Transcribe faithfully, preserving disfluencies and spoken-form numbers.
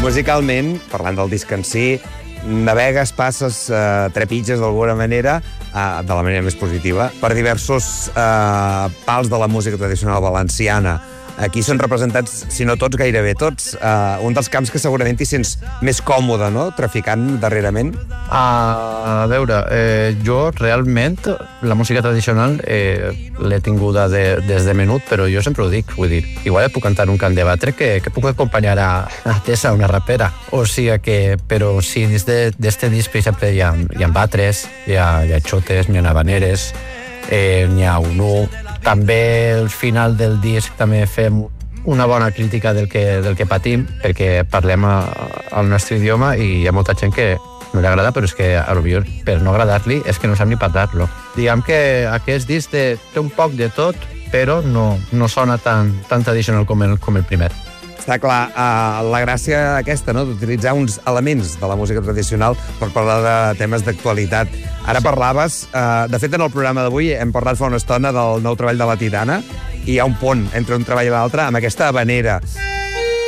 Musicalment, parlant del disc en si, navegues, passes, eh, trepitges d'alguna manera, eh, de la manera més positiva, per diversos eh, pals de la música tradicional valenciana. Aquí són representats, si no tots, gairebé tots. Uh, un dels camps que segurament t'hi sents més còmode, no?, traficant darrerament. A veure, eh, jo realment la música tradicional eh, l'he tinguda de, des de menut, però jo sempre ho dic, vull dir, igual puc cantar un cant de batre que, que puc acompanyar a, a Tessa, una rapera. O sigui que, però sí, dins d'este disc, per exemple, hi ha, hi ha batres, hi ha, hi ha xotes, hi ha habaneres, eh, n'hi ha un u. També al final del disc també fem una bona crítica del que, del que patim, perquè parlem a, al nostre idioma i hi ha molta gent que no li agrada, però és que potser per no agradar-li és que no sap ni parlar-lo. Diguem que aquest disc té, té un poc de tot, però no, no sona tan, tan tradicional com el, com el primer. Està clar, uh, la gràcia aquesta, no?, d'utilitzar uns elements de la música tradicional per parlar de temes d'actualitat. Ara parlaves, uh, de fet, en el programa d'avui hem parlat fa una estona del nou treball de la Titana, i hi ha un pont entre un treball i l'altre amb aquesta habanera.